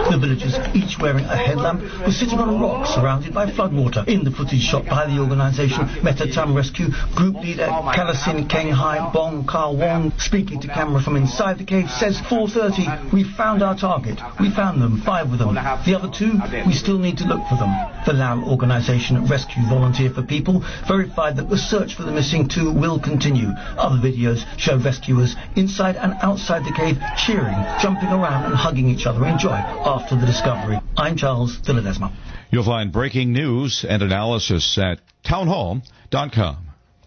The villagers, each wearing a headlamp, were sitting on a rock surrounded by floodwater. In the footage shot by the organisation Metatam Rescue, group leader Kalasin Kenghai Bong Ka Wong, speaking to camera from inside the cave, says 4:30, we found our target. We found them, 5 of them. The other 2, we still need to look for them. The Lao organisation Rescue Volunteer for People verified that the search for the missing 2 will continue. Other videos show rescuers inside and outside the cave cheering, jumping around and hugging each other in joy after the discovery. I'm Charles de Ledesma. You'll find breaking news and analysis at townhall.com.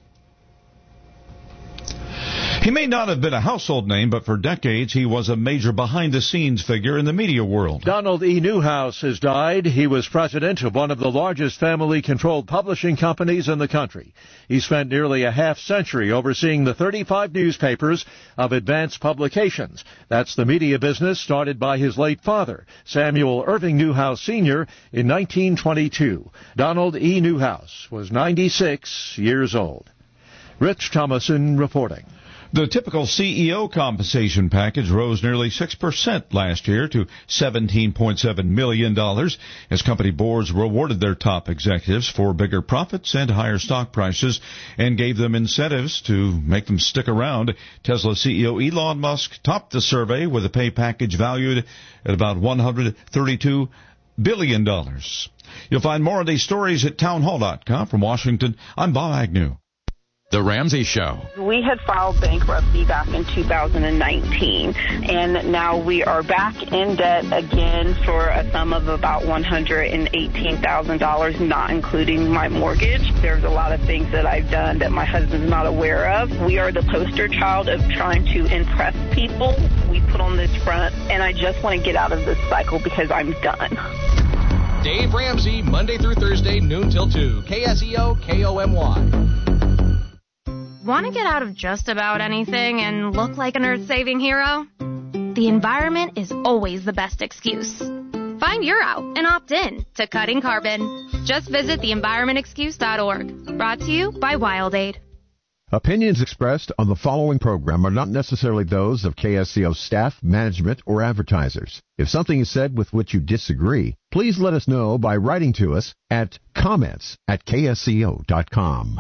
He may not have been a household name, but for decades he was a major behind-the-scenes figure in the media world. Donald E. Newhouse has died. He was president of one of the largest family-controlled publishing companies in the country. He spent nearly a half-century overseeing the 35 newspapers of Advance Publications. That's the media business started by his late father, Samuel Irving Newhouse Sr., in 1922. Donald E. Newhouse was 96 years old. Rich Thomason reporting. The typical CEO compensation package rose nearly 6% last year to $17.7 million as company boards rewarded their top executives for bigger profits and higher stock prices and gave them incentives to make them stick around. Tesla CEO Elon Musk topped the survey with a pay package valued at about $132 billion. You'll find more of these stories at townhall.com. From Washington, I'm Bob Agnew. The Ramsey Show. We had filed bankruptcy back in 2019, and now we are back in debt again for a sum of about $118,000, not including my mortgage. There's a lot of things that I've done that my husband's not aware of. We are the poster child of trying to impress people. We put on this front, and I just want to get out of this cycle because I'm done. Dave Ramsey, Monday through Thursday, noon till 2. KSEO, KOMY. Want to get out of just about anything and look like an earth-saving hero? The environment is always the best excuse. Find your out and opt in to Cutting Carbon. Just visit theenvironmentexcuse.org. Brought to you by WildAid. Opinions expressed on the following program are not necessarily those of KSCO staff, management, or advertisers. If something is said with which you disagree, please let us know by writing to us at comments@ksco.com.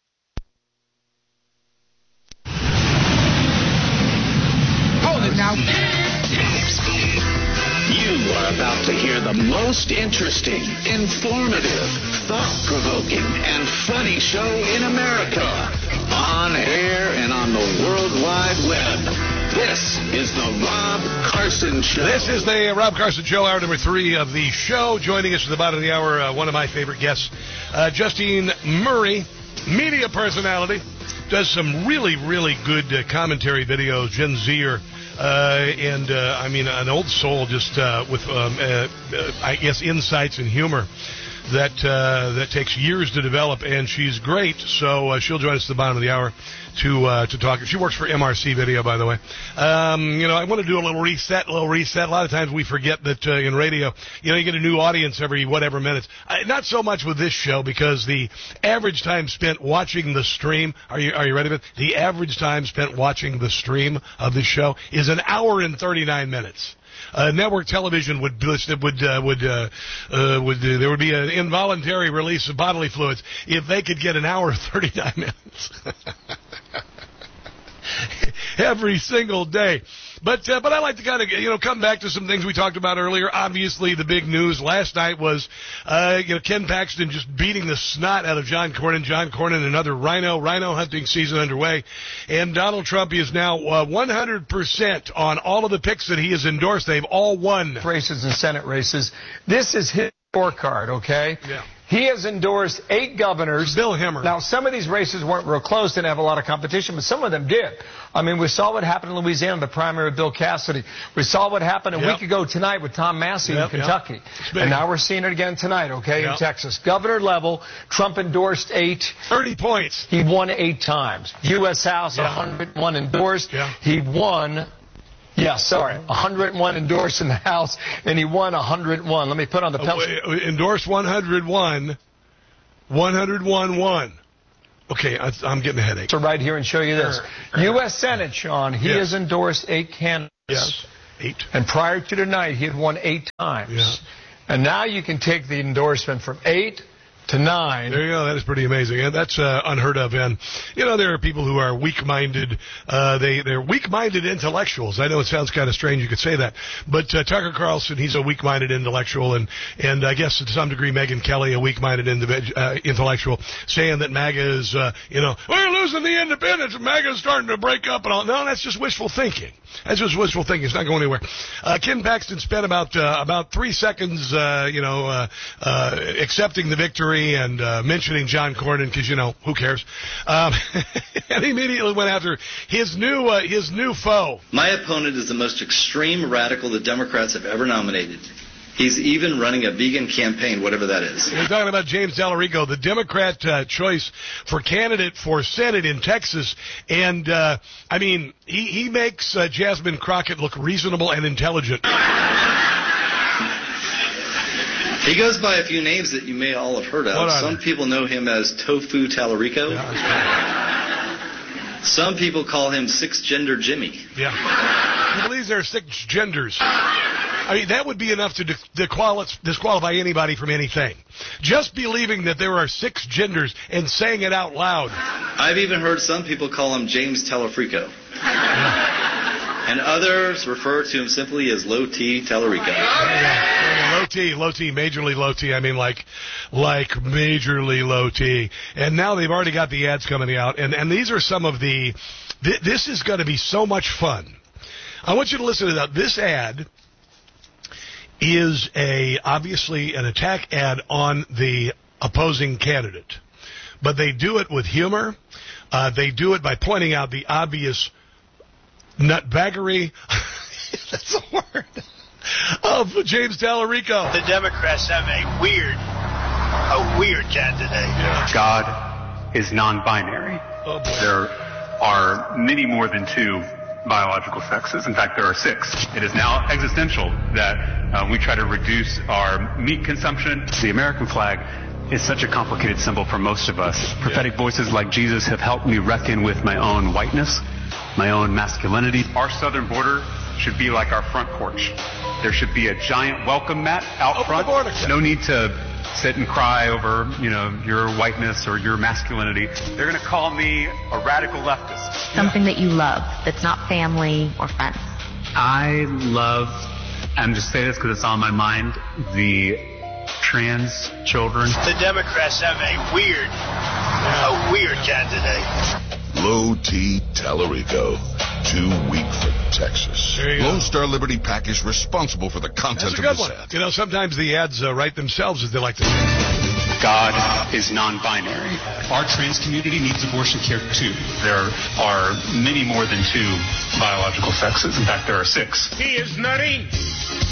Now, you are about to hear the most interesting, informative, thought-provoking, and funny show in America. On air and on the World Wide Web. This is the Rob Carson Show. This is the Rob Carson Show, hour number 3 of the show. Joining us at the bottom of the hour, one of my favorite guests, Justine Murray, media personality, does some really, really good commentary videos, Gen Zer. I mean, an old soul just with, I guess, insights and humor that takes years to develop, and she's great. So she'll join us at the bottom of the hour to talk. She works for MRC Video, by the way. I want to do a little reset. A lot of times we forget that in radio, you get a new audience every whatever minutes. Not so much with this show, because the average time spent watching the stream. Are you ready for it? The average time spent watching the stream of this show is an hour and 39 minutes. Network television would there would be an involuntary release of bodily fluids if they could get an hour 39 minutes every single day. But I like to kind of come back to some things we talked about earlier. Obviously, the big news last night was Ken Paxton just beating the snot out of John Cornyn. John Cornyn, another rhino hunting season underway, and Donald Trump is now 100% on all of the picks that he has endorsed. They've all won races and Senate races. This is his scorecard, okay? Yeah. He has endorsed 8 governors. Bill Hemmer. Now, some of these races weren't real close, didn't have a lot of competition, but some of them did. I mean, we saw what happened in Louisiana, the primary of Bill Cassidy. We saw what happened a week ago tonight with Tom Massey in Kentucky. And now we're seeing it again tonight, okay, in Texas. Governor level, Trump endorsed 8. 30 points. He won 8 times. U.S. House, 101 endorsed. Yeah. He won... 101 endorsed in the House, and he won 101. Let me put on the pencil. Endorsed 101. 101. Okay, I'm getting a headache. So right here and show you this. U.S. Senate, Sean, he has endorsed 8 candidates. Yes. 8. And prior to tonight, he had won 8 times. Yeah. And now you can take the endorsement from 8 to 9. There you go. That is pretty amazing. And that's unheard of. And, there are people who are weak-minded. They're weak-minded intellectuals. I know it sounds kind of strange you could say that. But Tucker Carlson, he's a weak-minded intellectual. And I guess to some degree Megyn Kelly, a weak-minded intellectual, saying that MAGA is, we're losing the independents and MAGA is starting to break up and all. No, that's just wishful thinking. That's just wishful thinking. It's not going anywhere. Ken Paxton spent about 3 seconds, accepting the victory and mentioning John Cornyn because, who cares? And he immediately went after his new foe. My opponent is the most extreme radical the Democrats have ever nominated. He's even running a vegan campaign, whatever that is. We're talking about James Tallarico, the Democrat choice for candidate for Senate in Texas. And, he makes Jasmine Crockett look reasonable and intelligent. He goes by a few names that you may all have heard of. Some people know him as Tofu Tallarico. Yeah, some people call him Six-Gender Jimmy. Yeah. He believes there are 6 genders. That would be enough to disqualify anybody from anything. Just believing that there are 6 genders and saying it out loud. I've even heard some people call him James Tallarico. And others refer to him simply as Low T Tallarico. Low T, majorly low T. I mean, like majorly low T. And now they've already got the ads coming out. And these are some of the... This is going to be so much fun. I want you to listen to that. This ad is obviously an attack ad on the opposing candidate. But they do it with humor. They do it by pointing out the obvious nutbaggery, that's a word, of James Tallarico. The Democrats have a weird candidate. Yeah. God is non-binary. Oh, boy. There are many more than 2 biological sexes. In fact, there are 6. It is now existential that we try to reduce our meat consumption. The American flag is such a complicated symbol for most of us. Prophetic voices like Jesus have helped me reckon with my own whiteness, my own masculinity. Our southern border should be like our front porch. There should be a giant welcome mat out front. No need to sit and cry over, your whiteness or your masculinity. They're going to call me a radical leftist. Something that you love that's not family or friends. I love, I'm just saying this because it's on my mind, the trans children. The Democrats have a weird candidate. Low T Tallarico, too weak for Texas. Lone Star Liberty PAC is responsible for the content of this ad. Sometimes the ads write themselves, as they like to say. God is non-binary. Our trans community needs abortion care too. There are many more than 2 biological sexes. In fact, there are 6. He is nutty.